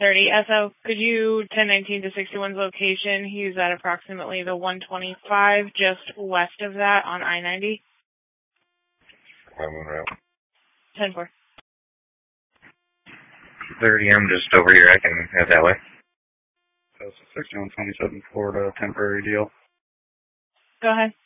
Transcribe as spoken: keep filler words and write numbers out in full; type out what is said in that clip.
thirty. S O, could you ten nineteen to sixty-one's location? He's at approximately the one twenty-five, just west of that on I ninety. I'm en route. ten four. thirty, I'm just over here. I can head that way. So it's a sixty-one twenty-seven Florida temporary deal. Go ahead.